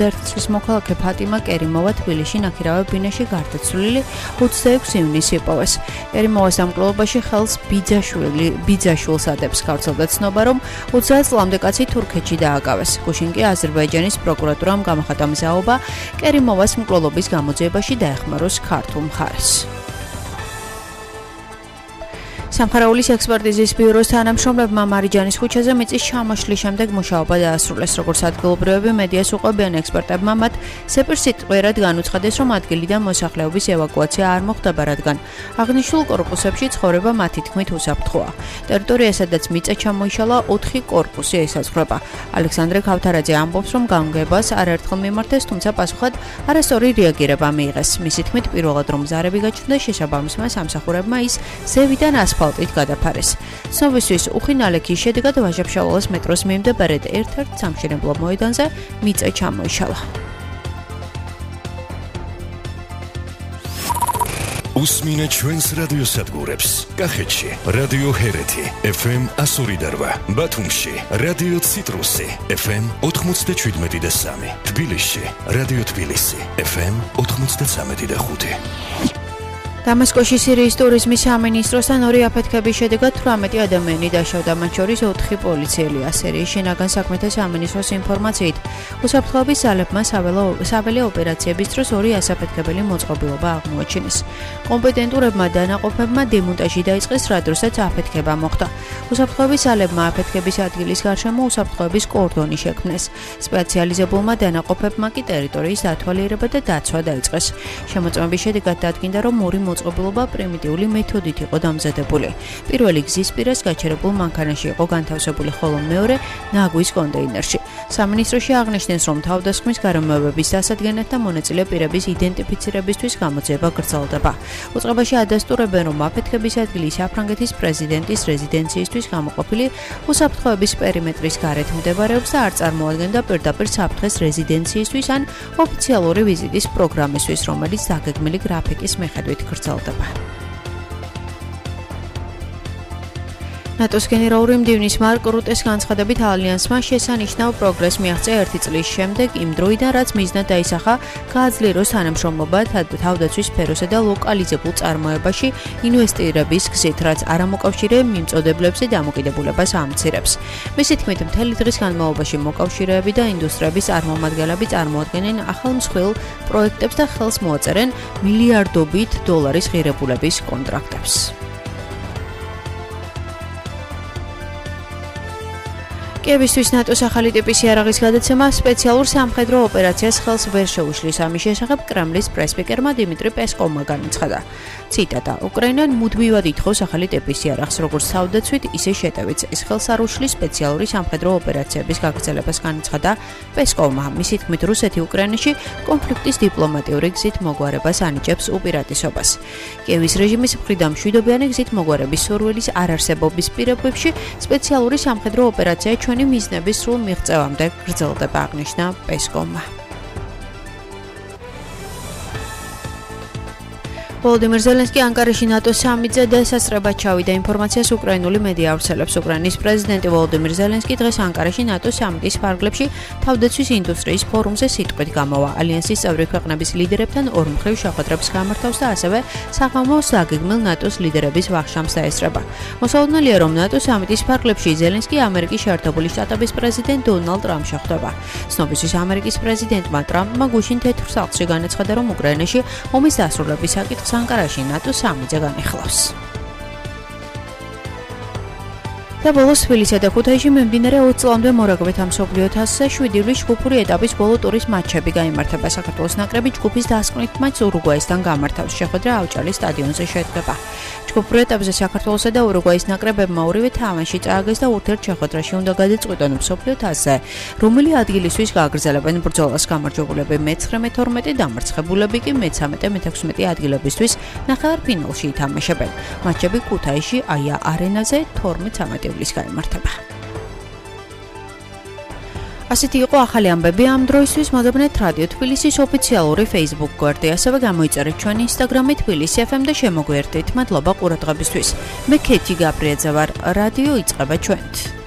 ერთი წლის მოქალაქე ფატიმა კერიმოვა თბილისში ნაქირავა ბინაში გარდაცვლილი 26 ივნისს იპოვეს. კერიმოვას ამკვლელობაში ხელს ბიძაშვილს ადებს. გავრცელდა ცნობა, რომ 30 წლამდე კაცი თურქეთში დააკავეს. გუშინ კი აზერბაიჯანის პროკურატურამ გამოხატა მზაობა კერიმოვას მკვლელობის გამოძიებაში დაეხმაროს ქართულ მხარეს. სამხარაულის ექსპერტიზის ბიუროს თანამშრომლებმა მარიჯანის ქუჩაზე მიწის ჩამოშლის შემდეგ მუშაობა დაასრულეს. როგორც ადგილობრივები მედიას უყვებიან, ექსპერტებმა მათ სეპირსიტყვიერად განუცხადეს, რომ ადგილიდან მოსახლეობის ევაკუაცია არ მოხდება, რადგან აღნიშნულ კორპუსებში ცხოვრება მათი თქმით უსაფრთხოა. ტერიტორია, სადაც მიწა ჩამოიშალა, 4 კორპუსი ესაზღვრება. ალექსანდრე ქავთარაძე ამბობს, რომ განგებას არაერთხელ მიმართეს, თუმცა პასუხად არასწორი რეაგირება მიიღეს. მისი თქმით, პირველად რომ ზარები გაჩნდა, შესაბამისმა სამსახურებმა ის ზევიდან ასფალტით გადაფარეს. ცნობისთვის უხინალექის შედეგად ვაჟა-ფშაველას მეტროს მიმდებარედ ერთ-ერთ სამშენებლო მოედანზე მიწა ჩამოიშალა. უსმინე ჩვენს რადიოსადგურებს. კახეთში რადიო ჰერეთი FM 102.8, ბათუმში რადიო ციტრუსი FM 97.3, თბილისში რადიო თბილისი FM 93.5. დამასკოში სირიის ტურიზმის სამინისტროსთან 2 აფეთქების შედეგად 18 ადამიანი დაშავდა, მათ შორის 4 პოლიციელია. სირიის შინაგან საქმეთა სამინისტროს ინფორმაციით, უსაფრთხოების ძალებმა საველე ოპერაციების დროს 2 ასაფეთქებელი მოწყობილობა აღმოაჩინეს. კომპეტენტურებმა დანაყოფებმა დემონტაჟი დაიწყეს, რა დროსაც აფეთქება მოხდა. უსაფრთხოების ძალებმა აფეთქების ადგილის გარშემო უსაფრთხოების კორდონი შექმნეს. სპეციალიზებულმა დანაყოფებმა კი ტერიტორიის დათვალიერება და დაცვა დაიწყეს. შემოწმების შედეგად დადგინდა, რომ 2 მოწყობილობა პრიმიტიული მეთოდით იყო დამზადებული. პირველი გზის პირას გაჩერებულ მანქანაში იყო განთავსებული, ხოლო მეორე ნაგვის კონტეინერში. სამინისტროში აღნიშნეს, რომ თავდასხმის გარემოებების დასადგენად და მონაწილე პირების იდენტიფიცირებისთვის გამოძიება გრძელდება. უწყებაში ადასტურებენ, რომ აფეთქების ადგილი საფრანგეთის პრეზიდენტის რეზიდენციისთვის გამოყოფილი უსაფრთხოების პერიმეტრის გარეთ მდებარეობს და არ წარმოადგენდა პირდაპირ საფრთხეს რეზიდენციისთვის ან ოფიციალური ვიზიტის პროგრამისთვის, რომელიც დაგეგმილი გრაფიკის მიხედვით გრძელდება. ნატოს გენერალური მდივნის მარკ რუტეს განცხადებით, ალიანსმა შესანიშნავ პროგრესს მიაღწია 1 წლის შემდეგ, იმ დროიდან, რაც მიზნად დაისახა გააძლიეროს თანამშრომლობა თავდაცვის სფეროსა და ლოკალიზებულ წარმოებაში ინვესტირების გზით, რაც არამოკავშირე მიმწოდებლებზე დამოკიდებულებას ამცირებს. მისი თქმით, მთელი დღის განმავლობაში მოკავშირეები და ინდუსტრიების წარმომადგენლები წარმოადგენენ ახალ მსხვილ პროექტებს და ხელს მოაწერენ მილიარდობით დოლარის ღირებულების კონტრაქტებს. კიევისთვის ნატოს ახალი ტიპის იარაღის გადაცემა სპეციალურ სამხედრო ოპერაციას ხელს ვერ შეუშლის. ამის შესახებ კრემლის პრესპიკერმა დიმიტრი პესკოვმა განაცხადა. ციტატა: უკრაინამ მუდმივად ითხოვს ახალი ტიპის იარაღს, როგორც თავდაცვით, ისე შეტევით. ის ხელს არ უშლის სპეციალური სამხედრო ოპერაციების გაგრძელებას, განაცხადა პესკოვმა. მისი თქმით, რუსეთი უკრაინაში კონფლიქტის დიპლომატიური გზით მოგვარებას ანიჭებს უპირატესობას. კიევის რეჟიმის მხრიდან მშვიდობიანი გზით მოგვარების სურვილის არარსებობის პირობებში სპეციალური სამხედრო ოპერაცია ჩვენი მიზნების სრულ მიღწევამდე გრძელდება, აღნიშნა პესკოვმა. ვოლოდიმირ ზელენსკი ანკარაში ნატოს სამიტზე დასასწრებად ჩავიდა. ინფორმაციას უკრაინული მედია ავრცელებს. უკრაინის პრეზიდენტი ვოლოდიმირ ზელენსკი დღეს ანკარაში ნატოს სამიტის ფარგლებში თავდაცვის ინდუსტრიის ფორუმზე სიტყვით გამოვა. ალიანსის წევრი ქვეყნების ლიდერებთან ორმხრივ შეხვედრებს გამართავს და ასევე საღამოს დაგეგმილ ნატოს ლიდერების ვახშამს დაესწრება. მოსალოდნელია, რომ ნატოს სამიტის ფარგლებში ზელენსკი ამერიკის შეერთებული შტატების პრეზიდენტ დონალდ ტრამპს შეხვდება. ცნობისთვის ამერიკის პრეზიდენტმა ტრამპმა გუშინ თეთრ სახლში განაცხადა, რომ უკრაინაში ომის დასრულების საკითხს ანკარაში ნატოს სამიტზე განიხილავს. და ბოლოს თბილისსა და ქუთაისში მიმდინარე 20 წლამდე მორაგბეთა მსოფლიო თასზე 7 ივლისს ჯგუფური ეტაპის ბოლო ტურის მატჩები გაიმართება. საქართველოს ნაკრები ჯგუფის დასკვნით მატჩს ურუგვაისთან გამართავს. შეხვედრა ავჭალის სტადიონზე შედგება. ჯგუფურ ეტაპზე საქართველოსა და ურუგვაის ნაკრებებმა ორივე თამაში წააგეს და ურთიერთშეხვედრაში უნდა გადაწყვიტონ მსოფლიო თასზე, რომელი ადგილისთვის გააგრძელებენ ბრძოლას. გამარჯვებულები მე-19, დამარცხებულები კი მე-13, მე-16 ადგილებისთვის ნახევარფინალში ითამაშებენ. მატჩები ქუთაისში აია არენაზე 12-13 ივლისს გაიმართება. ასეთი იყო ახალი ამბები ამ დროისთვის. მოგებნეთ რადიო თბილისის ოფიციალური Facebook გვერდი, ასევე გამოიწერეთ ჩვენი Instagram-ი თბილისი FM და შემოგვიერთდით. მადლობა ყურადღებისთვის. მე ქეთი გაბრიაძე ვარ. რადიო იწყება ჩვენით.